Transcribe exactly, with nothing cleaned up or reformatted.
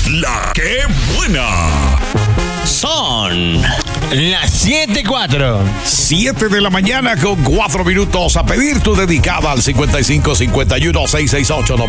la que buena. Son las siete y cuatro. siete de la mañana con cuatro minutos. A pedir tu dedicada al cincuenta y cinco cincuenta y uno seiscientos sesenta y ocho